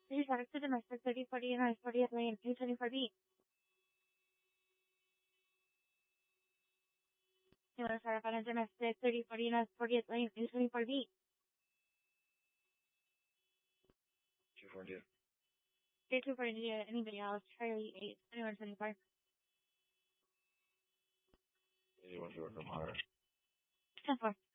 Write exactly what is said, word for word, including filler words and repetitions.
Please direct to domestic thirty forty and I fortieth lane, A twenty-four B. You want to start up on a domestic thirty forty and I fortieth lane, A twenty-four B. two forty. A two forty, anybody else? Charlie eight, twenty-one twenty-four. You want to work from higher. ten four.